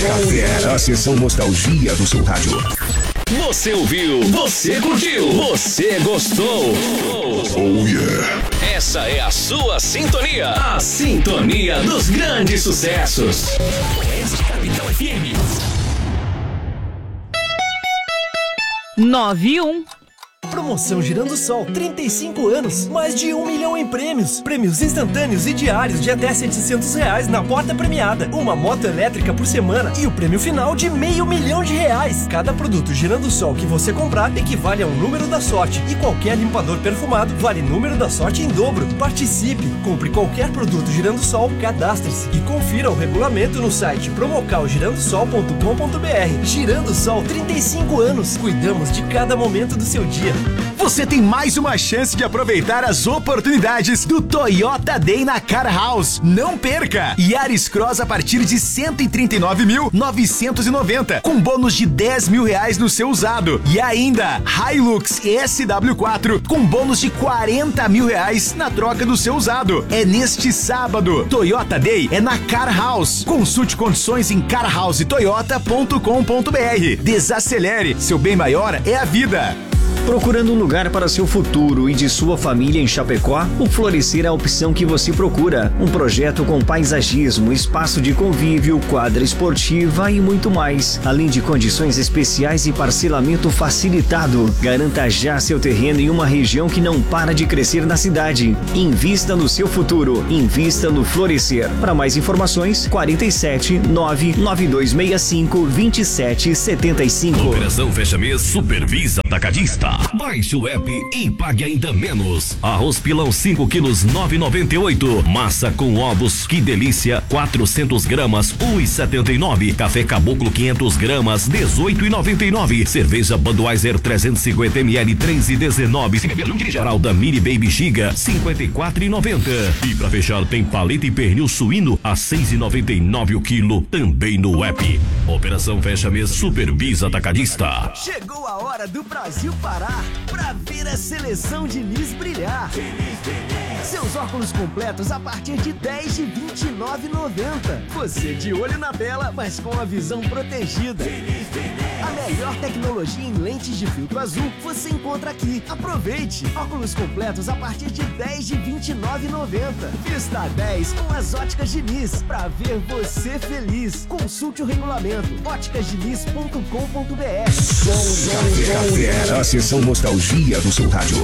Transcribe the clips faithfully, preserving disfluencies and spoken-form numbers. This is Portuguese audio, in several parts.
Café, a sessão nostalgia do seu rádio. Você ouviu, você curtiu, você gostou. Oh yeah. Essa é a sua sintonia, a sintonia dos grandes sucessos. Oeste Capital F M. nove e um. Promoção Girando Sol, trinta e cinco anos, mais de um milhão em prêmios. Prêmios instantâneos e diários de até setecentos reais na porta premiada. Uma moto elétrica por semana e o prêmio final de meio milhão de reais. Cada produto Girando Sol que você comprar equivale a um número da sorte. E qualquer limpador perfumado vale número da sorte em dobro. Participe, compre qualquer produto Girando Sol, cadastre-se e confira o regulamento no site promocal girando sol ponto com ponto b r. Girando Sol, trinta e cinco anos. Cuidamos de cada momento do seu dia. Você tem mais uma chance de aproveitar as oportunidades do Toyota Day na Car House. Não perca! Yaris Cross a partir de cento e trinta e nove mil novecentos e noventa, com bônus de dez mil reais no seu usado. E ainda, Hilux S W quatro com bônus de quarenta mil reais na troca do seu usado. É neste sábado. Toyota Day é na Car House. Consulte condições em car house toyota ponto com ponto b r. Desacelere, seu bem maior é a vida. Procurando um lugar para seu futuro e de sua família em Chapecó? O Florescer é a opção que você procura. Um projeto com paisagismo, espaço de convívio, quadra esportiva e muito mais. Além de condições especiais e parcelamento facilitado. Garanta já seu terreno em uma região que não para de crescer na cidade. Invista no seu futuro. Invista no Florescer. Para mais informações, quarenta e sete, nove nove dois seis cinco, vinte e sete setenta e cinco. Operação Fecha Mês Supervisa Atacadista. Baixe o app e pague ainda menos. Arroz pilão cinco quilos nove reais e noventa e oito centavos. Massa com ovos, que delícia, quatrocentos gramas, um real e setenta e nove centavos. Café Caboclo quinhentos gramas, dezoito reais e noventa e nove centavos. Cerveja Budweiser trezentos e cinquenta mililitros, três reais e dezenove centavos. Fralda Mini Baby Giga, cinquenta e quatro reais e noventa centavos. E pra fechar tem paleta e pernil suíno a seis reais e noventa e nove centavos o quilo, também no app. Operação Fecha Mês Supervisa Atacadista. Chegou a hora do Brasil parar pra ver a seleção de Nis brilhar. Seus óculos completos a partir de dez de vinte e nove reais e noventa centavos. Você de olho na tela, mas com a visão protegida. A melhor tecnologia em lentes de filtro azul você encontra aqui. Aproveite! Óculos completos a partir de dez de vinte e nove reais e noventa centavos. Vista dez com as óticas Diniz, pra ver você feliz. Consulte o regulamento óticas diniz ponto com ponto b r. Café, a sessão nostalgia do seu rádio.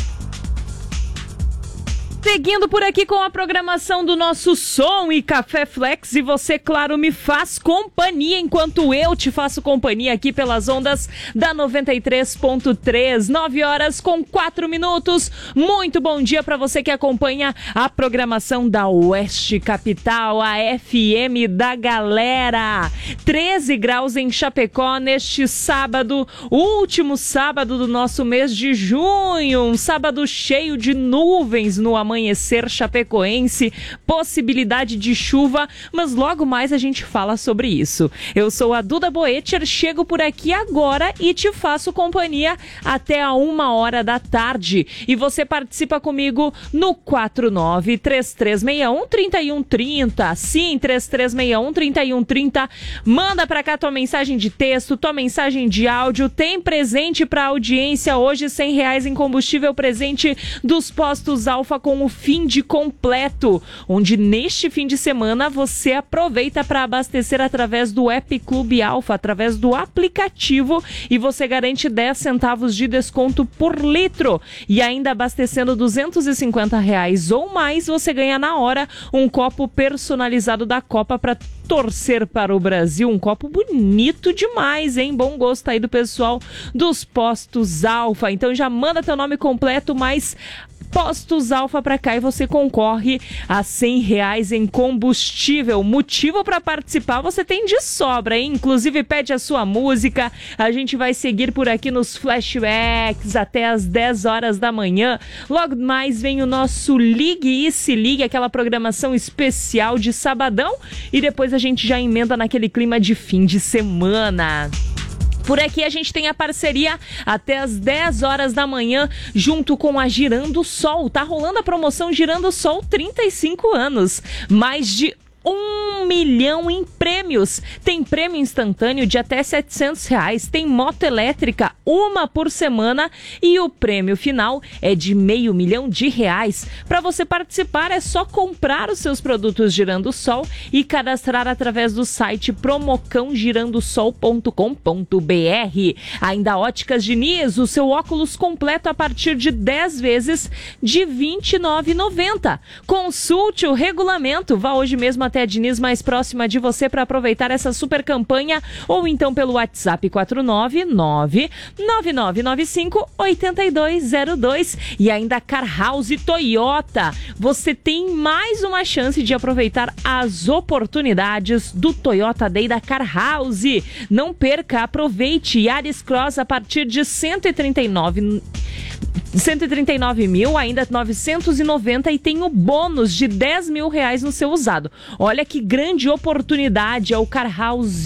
Seguindo por aqui com a programação do nosso Som e Café Flex, e você, claro, me faz companhia enquanto eu te faço companhia aqui pelas ondas da noventa e três ponto três, nove horas com quatro minutos. Muito bom dia para você que acompanha a programação da Oeste Capital, a F M da galera. treze graus em Chapecó neste sábado, último sábado do nosso mês de junho, um sábado cheio de nuvens no amanhecer chapecoense, possibilidade de chuva, mas logo mais a gente fala sobre isso. Eu sou a Duda Boetcher, chego por aqui agora e te faço companhia até a uma hora da tarde. E você participa comigo no quatro nove três três seis um, três um três zero. Sim, três três seis um, três um três zero. Manda pra cá tua mensagem de texto, tua mensagem de áudio. Tem presente pra audiência hoje, cem reais em combustível presente dos postos Alfa com o fim de completo, onde neste fim de semana você aproveita para abastecer através do app Clube Alfa, através do aplicativo, e você garante dez centavos de desconto por litro. E ainda abastecendo duzentos e cinquenta reais ou mais, você ganha na hora um copo personalizado da Copa para torcer para o Brasil. Um copo bonito demais, hein? Bom gosto aí do pessoal dos postos Alfa. Então já manda teu nome completo, mais Postos Alfa pra cá e você concorre a cem reais em combustível. Motivo para participar você tem de sobra, hein? Inclusive pede a sua música. A gente vai seguir por aqui nos flashbacks até as dez horas da manhã. Logo mais vem o nosso Ligue e Se Ligue, aquela programação especial de sabadão. E depois a gente já emenda naquele clima de fim de semana. Por aqui a gente tem a parceria até as dez horas da manhã, junto com a Girando Sol. Tá rolando a promoção Girando Sol trinta e cinco anos. Mais de um milhão em prêmios. Tem prêmio instantâneo de até setecentos reais. Tem moto elétrica, uma por semana. E o prêmio final é de meio milhão de reais. Para você participar, é só comprar os seus produtos Girando Sol e cadastrar através do site promocão girando sol ponto com ponto b r. Ainda Óticas Diniz, o seu óculos completo a partir de dez vezes de vinte e nove reais e noventa centavos. Consulte o regulamento. Vá hoje mesmo até a Diniz mais próxima de você para aproveitar essa super campanha ou então pelo WhatsApp quatro nove nove, nove nove nove cinco, oito dois zero dois. E ainda Car House Toyota. Você tem mais uma chance de aproveitar as oportunidades do Toyota Day da Car House. Não perca, aproveite. Yaris Cross a partir de cento e trinta e nove cento e trinta e nove mil, ainda novecentos e noventa, e tem o bônus de dez mil reais no seu usado. Olha que grande oportunidade, é o Car House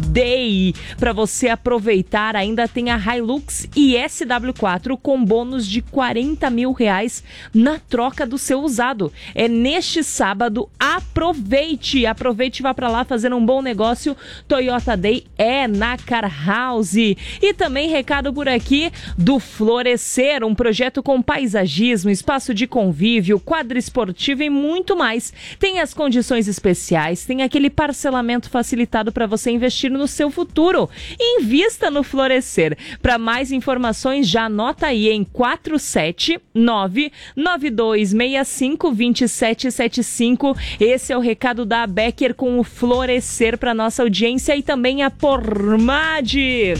Day para você aproveitar. Ainda tem a Hilux e S W quatro com bônus de quarenta mil reais na troca do seu usado. É neste sábado, aproveite, aproveite e vá para lá fazer um bom negócio. Toyota Day é na Car House. E também recado por aqui do Florescer, um projeto com paisagismo, espaço de convívio, quadra esportiva e muito mais. Tem as condições especiais, tem aquele parcelamento facilitado para você investir no seu futuro. Invista no Florescer. Para mais informações, já anota aí em quatro sete nove, nove dois seis cinco, dois sete sete cinco. Esse é o recado da Becker com o Florescer para nossa audiência. E também a Pormade.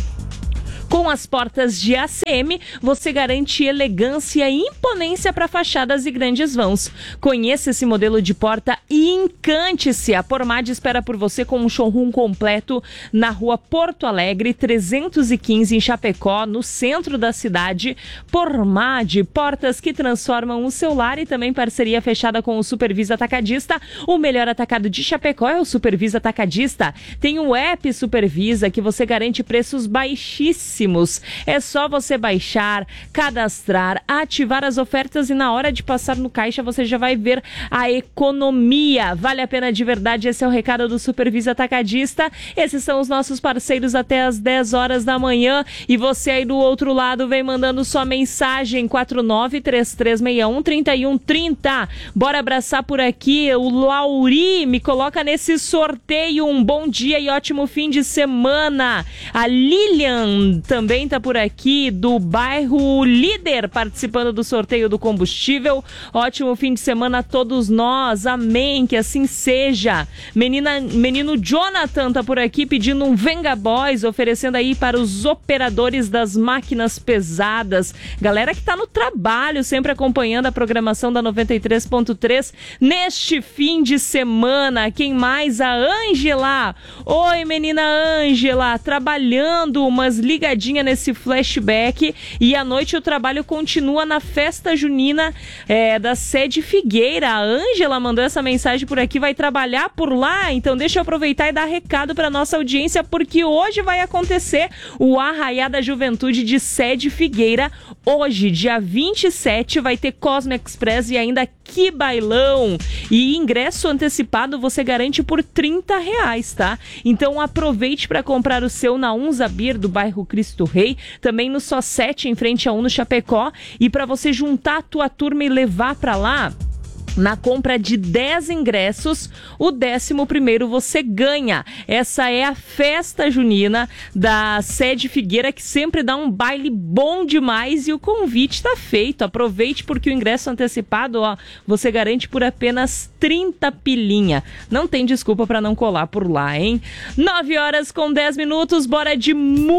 Com as portas de A C M, você garante elegância e imponência para fachadas e grandes vãos. Conheça esse modelo de porta e encante-se. A Pormade espera por você com um showroom completo na rua Porto Alegre, trezentos e quinze, em Chapecó, no centro da cidade. Pormade, portas que transformam o seu lar, e também parceria fechada com o Supervisa Atacadista. O melhor atacado de Chapecó é o Supervisa Atacadista. Tem o app Supervisa que você garante preços baixíssimos. É só você baixar, cadastrar, ativar as ofertas e na hora de passar no caixa você já vai ver a economia. Vale a pena de verdade. Esse é o recado do Supervisa Atacadista. Esses são os nossos parceiros até as dez horas da manhã. E você aí do outro lado vem mandando sua mensagem quatro nove três três seis um, três um três zero. Bora abraçar por aqui o Lauri. Me coloca nesse sorteio. Um bom dia e ótimo fim de semana. A Lilian também está por aqui, do bairro Líder, participando do sorteio do combustível. Ótimo fim de semana a todos nós, amém, que assim seja. Menina, menino Jonathan está por aqui pedindo um Venga Boys, oferecendo aí para os operadores das máquinas pesadas. Galera que está no trabalho, sempre acompanhando a programação da noventa e três ponto três neste fim de semana. Quem mais? A Ângela. Oi, menina Ângela, trabalhando, umas ligadinhas nesse flashback, e à noite o trabalho continua na festa junina é, da sede Figueira. A Ângela mandou essa mensagem por aqui, vai trabalhar por lá, então deixa eu aproveitar e dar recado para nossa audiência, porque hoje vai acontecer o Arraiá da Juventude de sede Figueira. Hoje, dia vinte e sete, vai ter Cosmo Express e ainda Que Bailão, e ingresso antecipado você garante por trinta reais, tá? Então aproveite para comprar o seu na Unza Beer do bairro Cristo Rei, também no Só Sete, em frente a Uno Chapecó. E para você juntar a tua turma e levar para lá, na compra de dez ingressos, o décimo primeiro você ganha. Essa é a festa junina da sede Figueira, que sempre dá um baile bom demais, e o convite está feito. Aproveite, porque o ingresso antecipado, ó, você garante por apenas trinta pilinha. Não tem desculpa para não colar por lá, hein? nove horas com dez minutos, bora de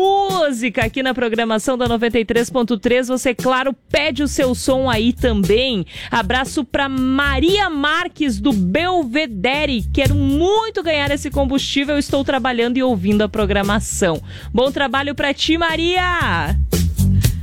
música aqui na programação da noventa e três ponto três. Você, claro, pede o seu som aí também. Abraço para Maria Marques, do Belvedere. Quero muito ganhar esse combustível. Estou trabalhando e ouvindo a programação. Bom trabalho pra ti, Maria!